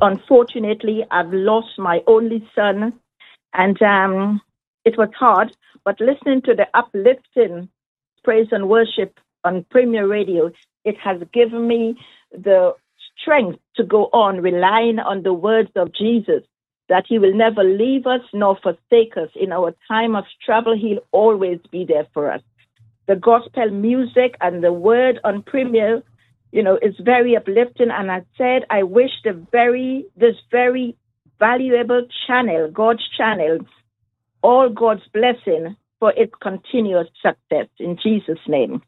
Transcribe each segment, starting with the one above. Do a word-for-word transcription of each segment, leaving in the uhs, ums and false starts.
unfortunately, I've lost my only son, and um, it was hard. But listening to the uplifting praise and worship on Premier Radio, it has given me the strength to go on relying on the words of Jesus, that he will never leave us nor forsake us. In our time of trouble, he'll always be there for us. The gospel music and the word on Premier, you know, is very uplifting. And I said, I wish the very, this very valuable channel, God's channel, all God's blessing for its continuous success. In Jesus' name.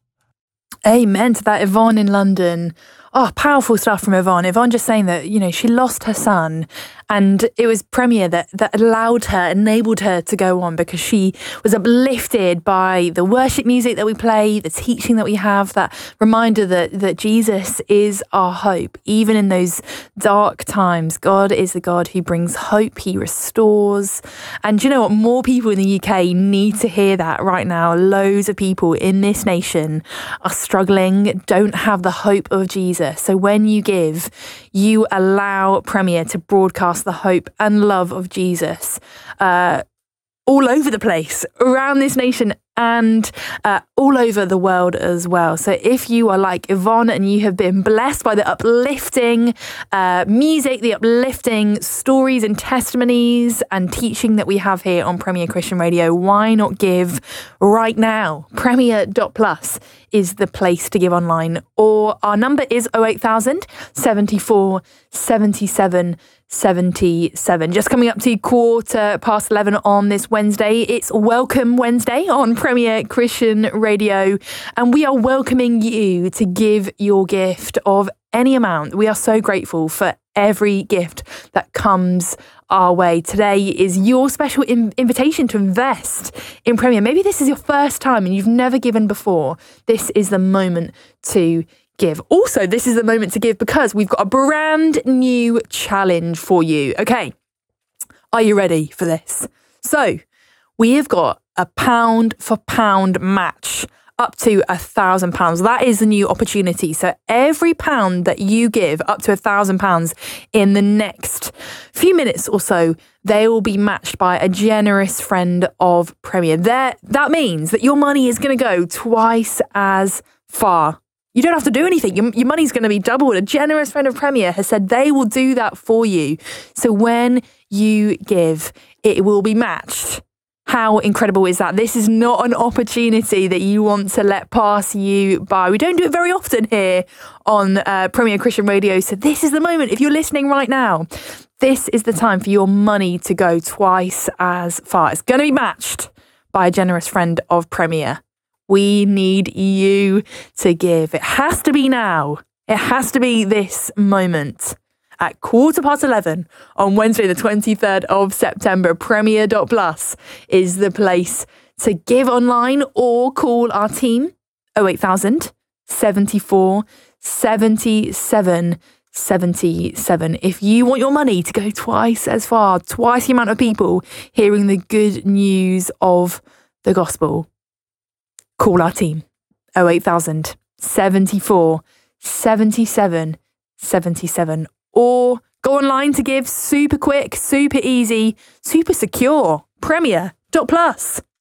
Amen to that. Yvonne in London. Oh, powerful stuff from Yvonne. Yvonne just saying that, you know, she lost her son and it was Premier that, that allowed her, enabled her to go on because she was uplifted by the worship music that we play, the teaching that we have, that reminder that, that Jesus is our hope. Even in those dark times, God is the God who brings hope. He restores. And do you know what? More people in the U K need to hear that right now. Loads of people in this nation are struggling, don't have the hope of Jesus. So when you give, you allow Premier to broadcast the hope and love of Jesus uh, all over the place, around this nation and uh, all over the world as well. So if you are like Yvonne and you have been blessed by the uplifting uh, music, the uplifting stories and testimonies and teaching that we have here on Premier Christian Radio, why not give right now? Premier dot plus is the place to give online, or our number is oh eight thousand, seventy-four, seventy-seven, seventy-seven. Just coming up to quarter past eleven on this Wednesday. It's Welcome Wednesday on Premier Christian Radio, and we are welcoming you to give your gift of any amount. We are so grateful for every gift that comes our way. Today is your special in- invitation to invest in Premier. Maybe this is your first time and you've never given before. This is the moment to give. Also, this is the moment to give because we've got a brand new challenge for you. Okay, are you ready for this? So, we have got a pound for pound match up to a thousand pounds. That is the new opportunity. So every pound that you give up to a thousand pounds in the next few minutes or so, they will be matched by a generous friend of Premier. There, that means that your money is going to go twice as far. You don't have to do anything. Your, your money's going to be doubled. A generous friend of Premier has said they will do that for you. So when you give, it will be matched. How incredible is that? This is not an opportunity that you want to let pass you by. We don't do it very often here on uh, Premier Christian Radio. So this is the moment. If you're listening right now, this is the time for your money to go twice as far. It's going to be matched by a generous friend of Premier. We need you to give. It has to be now. It has to be this moment. At quarter past eleven on Wednesday, the twenty-third of September, Premier dot plus is the place to give online or call our team oh eight thousand, seventy-four, seventy-seven, seventy-seven. If you want your money to go twice as far, twice the amount of people hearing the good news of the gospel, call our team oh eight thousand, seventy-four, seventy-seven, seventy-seven. Or go online to give. Super quick, super easy, super secure. Premier dot plus.